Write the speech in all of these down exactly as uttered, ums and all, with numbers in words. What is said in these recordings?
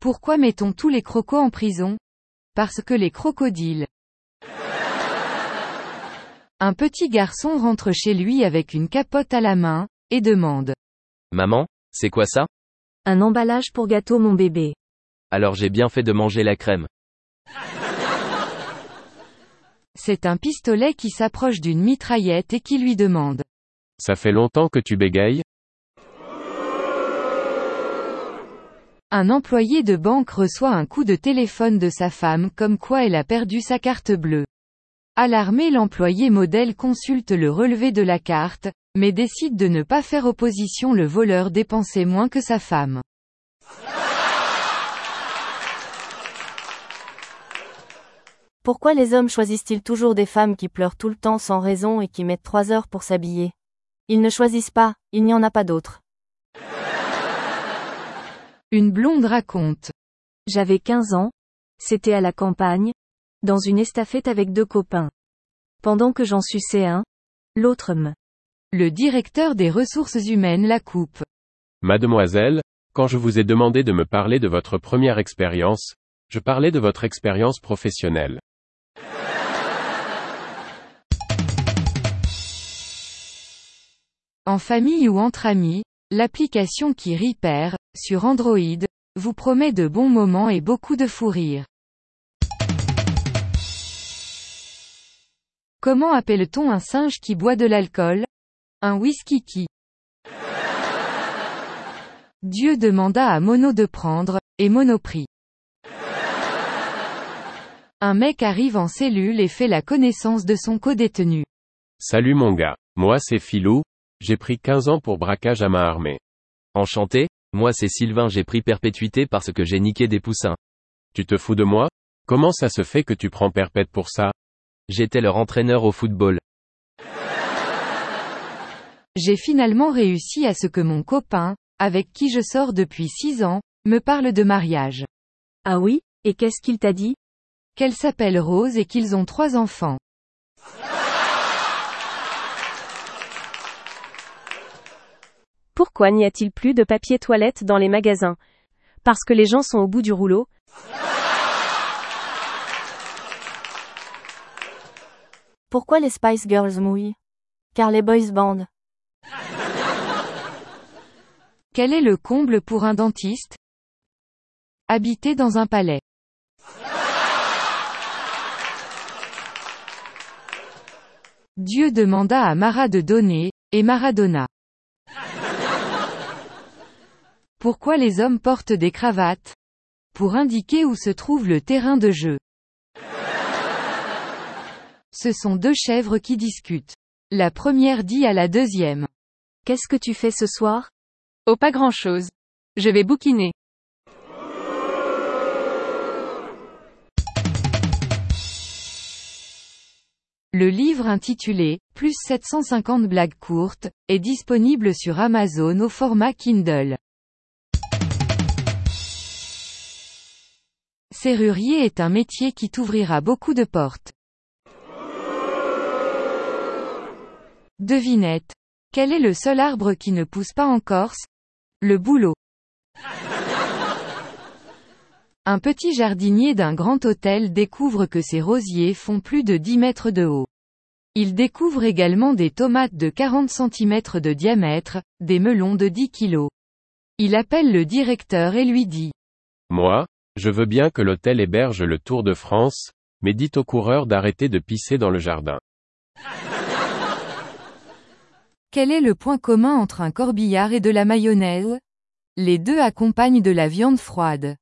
Pourquoi mettons tous les crocos en prison? Parce que les crocodiles. Un petit garçon rentre chez lui avec une capote à la main, et demande. Maman, c'est quoi ça? Un emballage pour gâteau mon bébé. Alors j'ai bien fait de manger la crème. C'est un pistolet qui s'approche d'une mitraillette et qui lui demande. Ça fait longtemps que tu bégayes? Un employé de banque reçoit un coup de téléphone de sa femme comme quoi elle a perdu sa carte bleue. Alarmé, l'employé modèle consulte le relevé de la carte, mais décide de ne pas faire opposition. Le voleur dépensait moins que sa femme. Pourquoi les hommes choisissent-ils toujours des femmes qui pleurent tout le temps sans raison et qui mettent trois heures pour s'habiller? Ils ne choisissent pas, il n'y en a pas d'autres. Une blonde raconte. J'avais quinze ans. C'était à la campagne. Dans une estafette avec deux copains. Pendant que j'en suçais un, l'autre me. Le directeur des ressources humaines la coupe. Mademoiselle, quand je vous ai demandé de me parler de votre première expérience, je parlais de votre expérience professionnelle. En famille ou entre amis, l'application qui Repair, sur Android, vous promet de bons moments et beaucoup de fou rire. Comment appelle-t-on un singe qui boit de l'alcool? Un whisky qui. Dieu demanda à Mono de prendre, et Mono prit. Un mec arrive en cellule et fait la connaissance de son codétenu. Salut mon gars, moi c'est Philou, j'ai pris quinze ans pour braquage à main armée. Enchanté, moi c'est Sylvain, j'ai pris perpétuité parce que j'ai niqué des poussins. Tu te fous de moi? Comment ça se fait que tu prends perpète pour ça? J'étais leur entraîneur au football. J'ai finalement réussi à ce que mon copain, avec qui je sors depuis six ans, me parle de mariage. Ah oui, et qu'est-ce qu'il t'a dit? Qu'elle s'appelle Rose et qu'ils ont trois enfants. Pourquoi n'y a-t-il plus de papier toilette dans les magasins? Parce que les gens sont au bout du rouleau. Pourquoi les Spice Girls mouillent? Car les boys band. Quel est le comble pour un dentiste? Habiter dans un palais. Dieu demanda à Mara de donner, et Mara donna. Pourquoi les hommes portent des cravates? Pour indiquer où se trouve le terrain de jeu. Ce sont deux chèvres qui discutent. La première dit à la deuxième. Qu'est-ce que tu fais ce soir? Oh, pas grand-chose. Je vais bouquiner. Le livre intitulé « Plus sept cent cinquante blagues courtes » est disponible sur Amazon au format Kindle. Serrurier est un métier qui t'ouvrira beaucoup de portes. Devinette. Quel est le seul arbre qui ne pousse pas en Corse? Le bouleau. Un petit jardinier d'un grand hôtel découvre que ses rosiers font plus de dix mètres de haut. Il découvre également des tomates de quarante centimètres de diamètre, des melons de dix kilos. Il appelle le directeur et lui dit. Moi, je veux bien que l'hôtel héberge le Tour de France, mais dites aux coureurs d'arrêter de pisser dans le jardin. Quel est le point commun entre un corbillard et de la mayonnaise? Les deux accompagnent de la viande froide.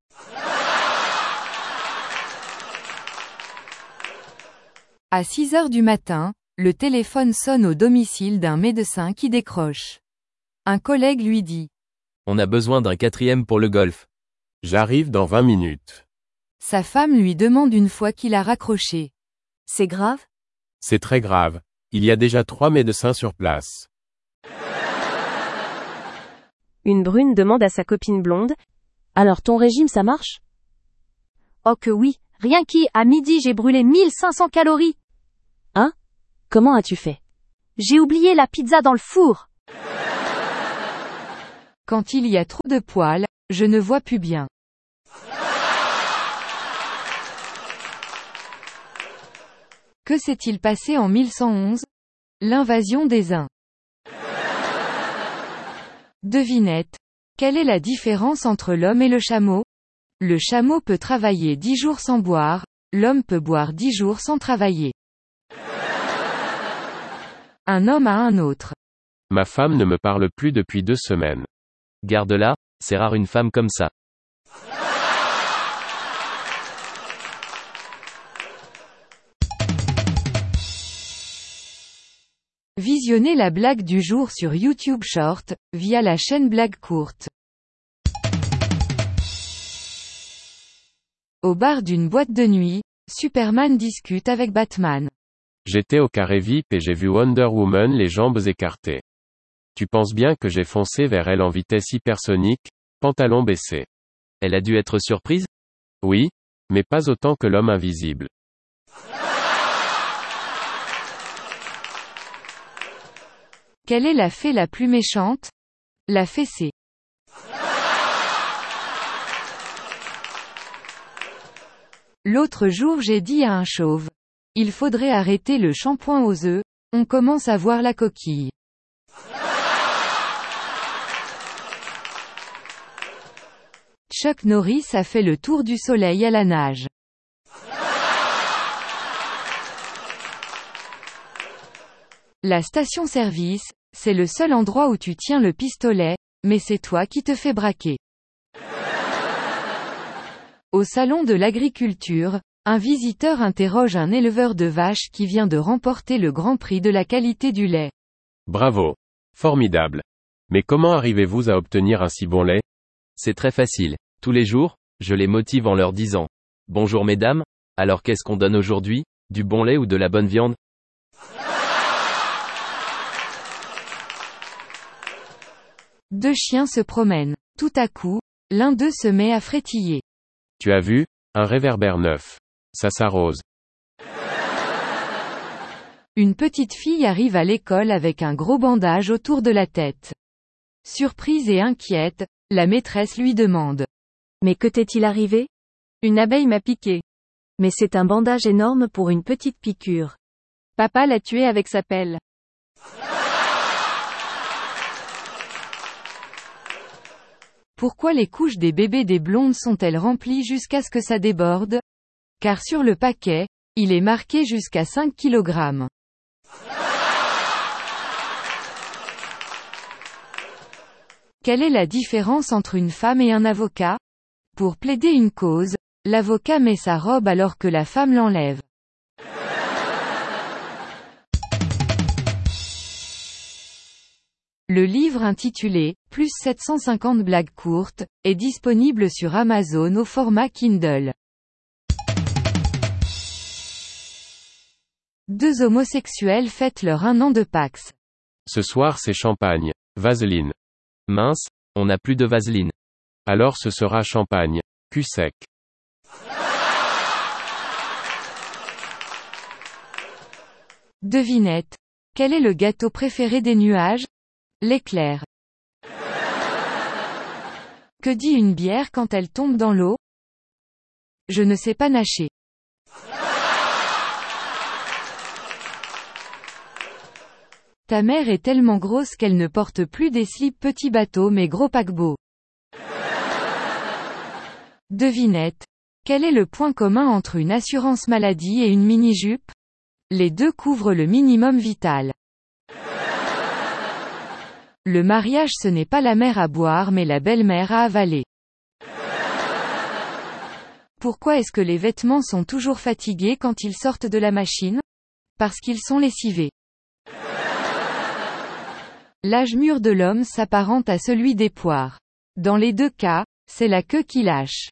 À six heures du matin, le téléphone sonne au domicile d'un médecin qui décroche. Un collègue lui dit. On a besoin d'un quatrième pour le golf. J'arrive dans vingt minutes. Sa femme lui demande une fois qu'il a raccroché. C'est grave? C'est très grave. Il y a déjà trois médecins sur place. Une brune demande à sa copine blonde. Alors ton régime ça marche? Oh que oui, rien qu'à à midi j'ai brûlé mille cinq cents calories. Hein? Comment as-tu fait? J'ai oublié la pizza dans le four. Quand il y a trop de poils, je ne vois plus bien. Que s'est-il passé en mille cent onze? L'invasion des Huns. Devinette. Quelle est la différence entre l'homme et le chameau? Le chameau peut travailler dix jours sans boire, l'homme peut boire dix jours sans travailler. Un homme à un autre. Ma femme ne me parle plus depuis deux semaines. Garde-la, c'est rare une femme comme ça. Visionnez la blague du jour sur YouTube Short, via la chaîne Blague Courte. Au bar d'une boîte de nuit, Superman discute avec Batman. J'étais au carré V I P et j'ai vu Wonder Woman les jambes écartées. Tu penses bien que j'ai foncé vers elle en vitesse hypersonique, pantalon baissé. Elle a dû être surprise? Oui, mais pas autant que l'homme invisible. Quelle est la fée la plus méchante? La fessée. L'autre jour j'ai dit à un chauve. Il faudrait arrêter le shampoing aux œufs, on commence à voir la coquille. Chuck Norris a fait le tour du soleil à la nage. La station-service, c'est le seul endroit où tu tiens le pistolet, mais c'est toi qui te fais braquer. Au salon de l'agriculture, un visiteur interroge un éleveur de vaches qui vient de remporter le Grand Prix de la qualité du lait. Bravo. Formidable. Mais comment arrivez-vous à obtenir un si bon lait? C'est très facile. Tous les jours, je les motive en leur disant: Bonjour mesdames, alors qu'est-ce qu'on donne aujourd'hui? Du bon lait ou de la bonne viande? Deux chiens se promènent. Tout à coup, l'un d'eux se met à frétiller. Tu as vu? Un réverbère neuf. Ça s'arrose. Une petite fille arrive à l'école avec un gros bandage autour de la tête. Surprise et inquiète, la maîtresse lui demande. Mais que t'est-il arrivé? Une abeille m'a piqué. Mais c'est un bandage énorme pour une petite piqûre. Papa l'a tué avec sa pelle. Pourquoi les couches des bébés des blondes sont-elles remplies jusqu'à ce que ça déborde? Car sur le paquet, il est marqué jusqu'à cinq kilogrammes. Quelle est la différence entre une femme et un avocat? Pour plaider une cause, l'avocat met sa robe alors que la femme l'enlève. Le livre intitulé « Plus sept cent cinquante blagues courtes » est disponible sur Amazon au format Kindle. Deux homosexuels fêtent leur un an de Pax. Ce soir c'est champagne. Vaseline. Mince, on n'a plus de vaseline. Alors ce sera champagne. Cul sec. Devinette. Quel est le gâteau préféré des nuages? L'éclair. Que dit une bière quand elle tombe dans l'eau? Je ne sais pas nager. Ta mère est tellement grosse qu'elle ne porte plus des slips petits bateaux mais gros paquebots. Devinette. Quel est le point commun entre une assurance maladie et une mini-jupe? Les deux couvrent le minimum vital. Le mariage ce n'est pas la mère à boire mais la belle-mère à avaler. Pourquoi est-ce que les vêtements sont toujours fatigués quand ils sortent de la machine? Parce qu'ils sont lessivés. L'âge mûr de l'homme s'apparente à celui des poires. Dans les deux cas, c'est la queue qui lâche.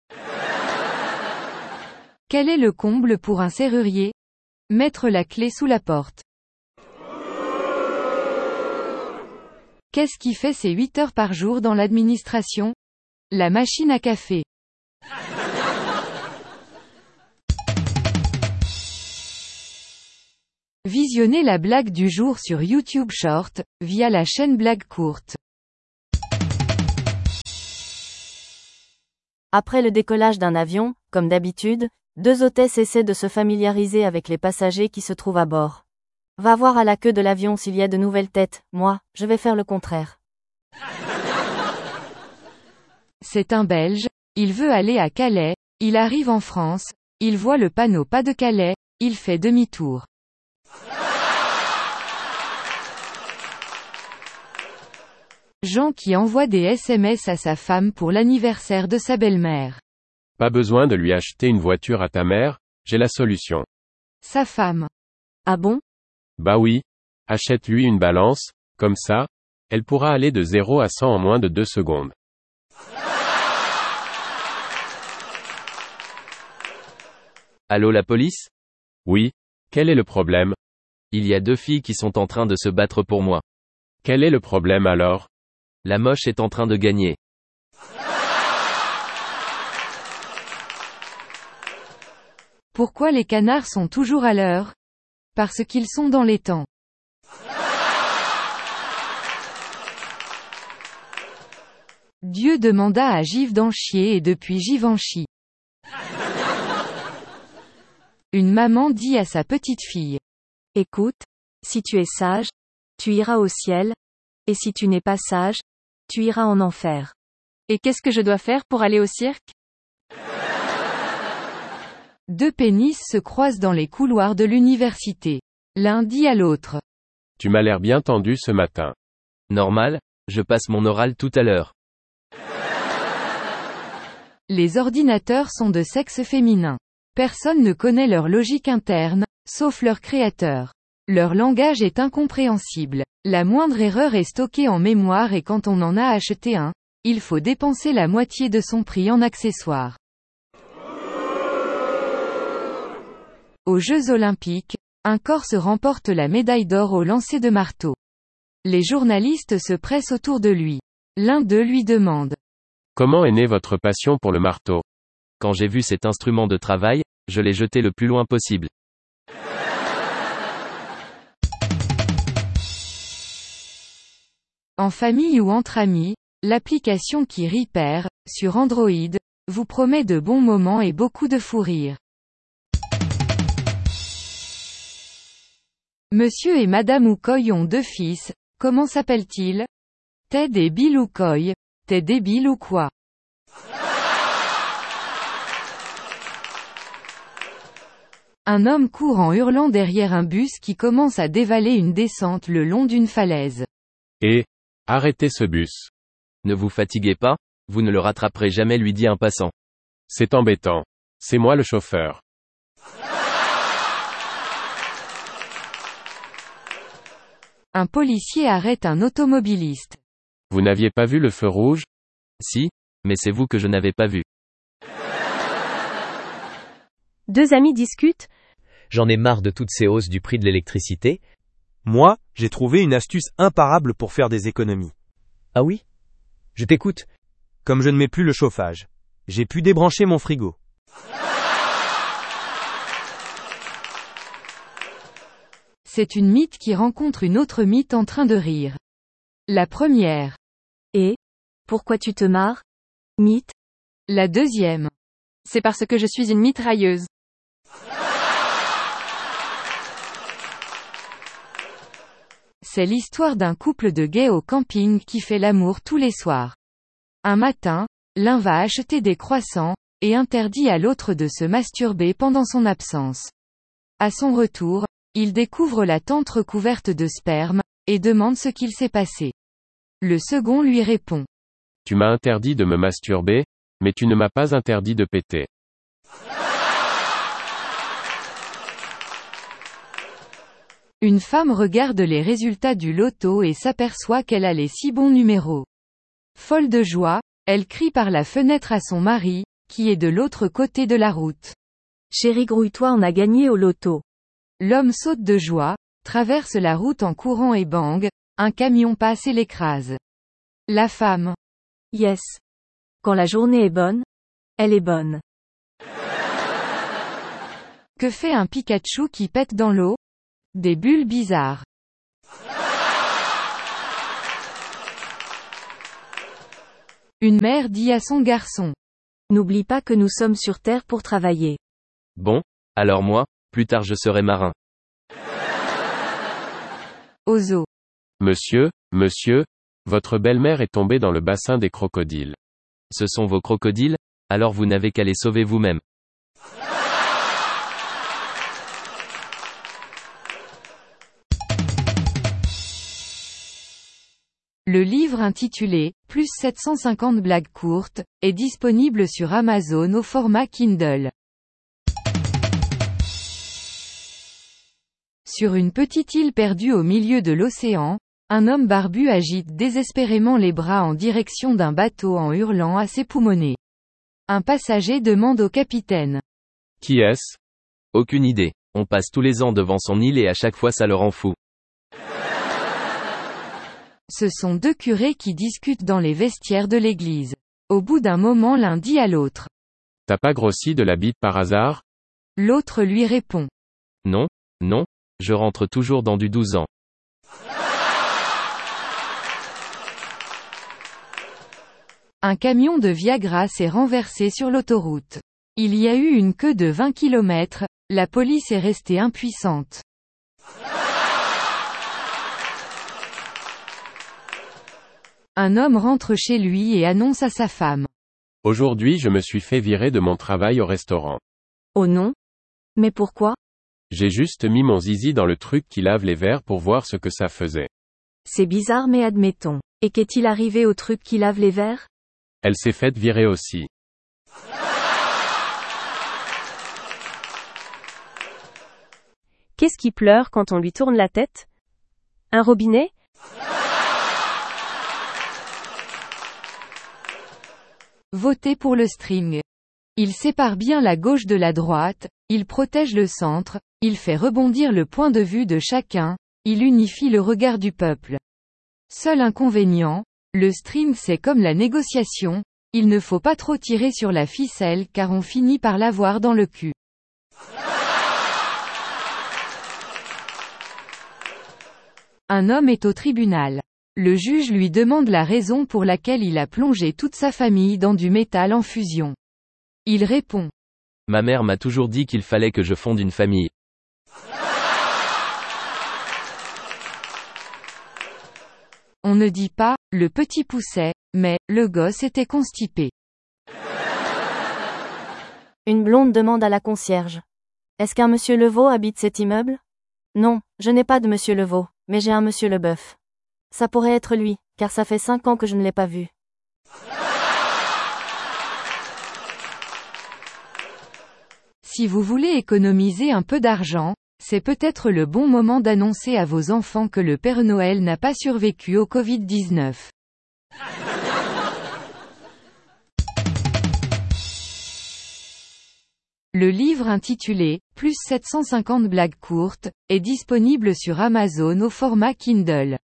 Quel est le comble pour un serrurier? Mettre la clé sous la porte. Qu'est-ce qui fait ses huit heures par jour dans l'administration? La machine à café. Visionnez la blague du jour sur YouTube Short, via la chaîne Blague Courte. Après le décollage d'un avion, comme d'habitude, deux hôtesses essaient de se familiariser avec les passagers qui se trouvent à bord. Va voir à la queue de l'avion s'il y a de nouvelles têtes, moi, je vais faire le contraire. C'est un Belge, il veut aller à Calais, il arrive en France, il voit le panneau pas de Calais, il fait demi-tour. Jean qui envoie des S M S à sa femme pour l'anniversaire de sa belle-mère. Pas besoin de lui acheter une voiture à ta mère, j'ai la solution. Sa femme. Ah bon? Bah oui. Achète-lui une balance, comme ça, elle pourra aller de zéro à cent en moins de deux secondes. Allô la police? Oui. Quel est le problème? Il y a deux filles qui sont en train de se battre pour moi. Quel est le problème alors? La moche est en train de gagner. Pourquoi les canards sont toujours à l'heure? Parce qu'ils sont dans les temps. Dieu demanda à Givenchy et depuis Givenchy. Une maman dit à sa petite fille. Écoute, si tu es sage, tu iras au ciel, et si tu n'es pas sage, tu iras en enfer. Et qu'est-ce que je dois faire pour aller au cirque? Deux pénis se croisent dans les couloirs de l'université. L'un dit à l'autre. Tu m'as l'air bien tendu ce matin. Normal, je passe mon oral tout à l'heure. Les ordinateurs sont de sexe féminin. Personne ne connaît leur logique interne, sauf leur créateur. Leur langage est incompréhensible. La moindre erreur est stockée en mémoire et quand on en a acheté un, il faut dépenser la moitié de son prix en accessoires. Aux Jeux Olympiques, un Corse remporte la médaille d'or au lancer de marteau. Les journalistes se pressent autour de lui. L'un d'eux lui demande. Comment est née votre passion pour le marteau? Quand j'ai vu cet instrument de travail, je l'ai jeté le plus loin possible. En famille ou entre amis, l'application qui Repair, sur Android, vous promet de bons moments et beaucoup de fou rire. Monsieur et Madame Oukoy ont deux fils, comment s'appellent-ils? Ted et Bill Oukoy. T'es débile ou quoi? Un homme court en hurlant derrière un bus qui commence à dévaler une descente le long d'une falaise. Et, arrêtez ce bus. Ne vous fatiguez pas, vous ne le rattraperez jamais, lui dit un passant. C'est embêtant. C'est moi le chauffeur. Un policier arrête un automobiliste. Vous n'aviez pas vu le feu rouge? Si, mais c'est vous que je n'avais pas vu. Deux amis discutent. J'en ai marre de toutes ces hausses du prix de l'électricité. Moi, j'ai trouvé une astuce imparable pour faire des économies. Ah oui? Je t'écoute. Comme je ne mets plus le chauffage, j'ai pu débrancher mon frigo. C'est une mythe qui rencontre une autre mythe en train de rire. La première. Et? Pourquoi tu te marres? Mythe. La deuxième. C'est parce que je suis une mitrailleuse. C'est l'histoire d'un couple de gays au camping qui fait l'amour tous les soirs. Un matin, l'un va acheter des croissants, et interdit à l'autre de se masturber pendant son absence. À son retour, il découvre la tente recouverte de sperme, et demande ce qu'il s'est passé. Le second lui répond. Tu m'as interdit de me masturber, mais tu ne m'as pas interdit de péter. Une femme regarde les résultats du loto et s'aperçoit qu'elle a les six bons numéros. Folle de joie, elle crie par la fenêtre à son mari, qui est de l'autre côté de la route. Chérie, grouille-toi, on a gagné au loto. L'homme saute de joie, traverse la route en courant et bang, un camion passe et l'écrase. La femme. Yes. Quand la journée est bonne, elle est bonne. Que fait un Pikachu qui pète dans l'eau? Des bulles bizarres. Une mère dit à son garçon. N'oublie pas que nous sommes sur Terre pour travailler. Bon, alors moi, plus tard je serai marin. Au zoo. Monsieur, monsieur, votre belle-mère est tombée dans le bassin des crocodiles. Ce sont vos crocodiles? Alors vous n'avez qu'à les sauver vous-même. Le livre intitulé « Plus sept cent cinquante blagues courtes » est disponible sur Amazon au format Kindle. Sur une petite île perdue au milieu de l'océan, un homme barbu agite désespérément les bras en direction d'un bateau en hurlant à ses poumonnets. Un passager demande au capitaine. Qui est-ce? Aucune idée. On passe tous les ans devant son île et à chaque fois ça le rend fou. Ce sont deux curés qui discutent dans les vestiaires de l'église. Au bout d'un moment l'un dit à l'autre. T'as pas grossi de la bite par hasard? L'autre lui répond. Non, non, je rentre toujours dans du douze ans. Un camion de Viagra s'est renversé sur l'autoroute. Il y a eu une queue de vingt kilomètres, la police est restée impuissante. Un homme rentre chez lui et annonce à sa femme. Aujourd'hui je me suis fait virer de mon travail au restaurant. Oh non? Mais pourquoi? J'ai juste mis mon zizi dans le truc qui lave les verres pour voir ce que ça faisait. C'est bizarre mais admettons. Et qu'est-il arrivé au truc qui lave les verres? Elle s'est faite virer aussi. Qu'est-ce qui pleure quand on lui tourne la tête? Un robinet? Votez pour le string. Il sépare bien la gauche de la droite, il protège le centre, il fait rebondir le point de vue de chacun, il unifie le regard du peuple. Seul inconvénient, le string c'est comme la négociation, il ne faut pas trop tirer sur la ficelle car on finit par l'avoir dans le cul. Un homme est au tribunal. Le juge lui demande la raison pour laquelle il a plongé toute sa famille dans du métal en fusion. Il répond. Ma mère m'a toujours dit qu'il fallait que je fonde une famille. On ne dit pas, le petit poussait, mais, le gosse était constipé. Une blonde demande à la concierge. Est-ce qu'un monsieur Levaux habite cet immeuble? Non, je n'ai pas de monsieur Levaux, mais j'ai un monsieur Leboeuf. Ça pourrait être lui, car ça fait cinq ans que je ne l'ai pas vu. Si vous voulez économiser un peu d'argent, c'est peut-être le bon moment d'annoncer à vos enfants que le Père Noël n'a pas survécu au covid dix-neuf. Le livre intitulé « Plus sept cent cinquante blagues courtes » est disponible sur Amazon au format Kindle.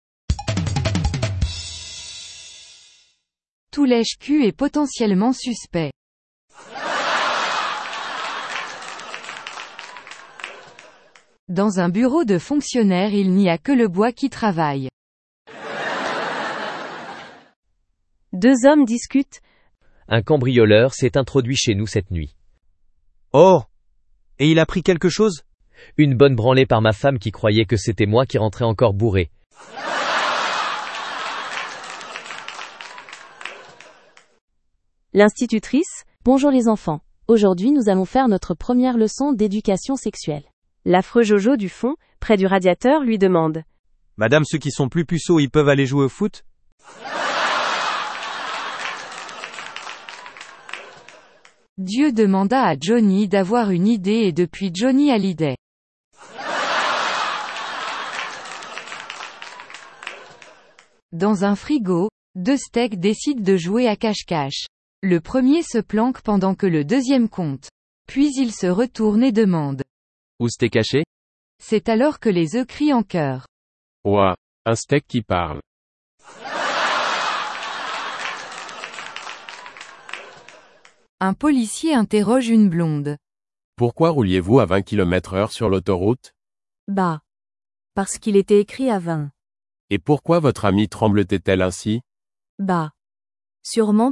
Tout lèche-cul est potentiellement suspect. Dans un bureau de fonctionnaire il n'y a que le bois qui travaille. Deux hommes discutent. Un cambrioleur s'est introduit chez nous cette nuit. Oh! Et il a pris quelque chose? Une bonne branlée par ma femme qui croyait que c'était moi qui rentrais encore bourré. L'institutrice, bonjour les enfants. Aujourd'hui nous allons faire notre première leçon d'éducation sexuelle. L'affreux Jojo du fond, près du radiateur, lui demande. Madame, ceux qui sont plus puceaux, ils peuvent aller jouer au foot? Dieu demanda à Johnny d'avoir une idée et depuis Johnny a l'idée. Dans un frigo, deux steaks décident de jouer à cache-cache. Le premier se planque pendant que le deuxième compte. Puis il se retourne et demande. Où c'était caché? C'est alors que les œufs crient en chœur. Ouah, un steak qui parle. Un policier interroge une blonde. Pourquoi rouliez-vous à vingt kilomètres heure sur l'autoroute? Bah. Parce qu'il était écrit à vingt. Et pourquoi votre amie tremble-t-elle ainsi? Bah. Sûrement